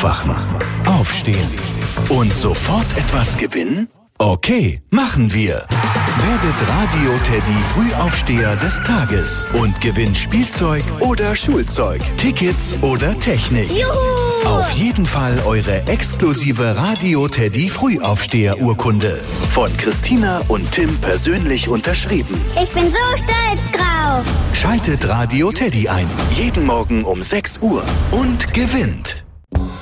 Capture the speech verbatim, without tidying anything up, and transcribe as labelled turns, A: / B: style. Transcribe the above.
A: Aufwachen, Aufstehen und sofort etwas gewinnen? Okay, machen wir. Werdet Radio Teddy Frühaufsteher des Tages und gewinnt Spielzeug oder Schulzeug, Tickets oder Technik.
B: Juhu!
A: Auf jeden Fall eure exklusive Radio Teddy Frühaufsteher-Urkunde. Von Christina und Tim persönlich unterschrieben.
B: Ich bin so stolz drauf.
A: Schaltet Radio Teddy ein. Jeden Morgen um sechs Uhr und gewinnt.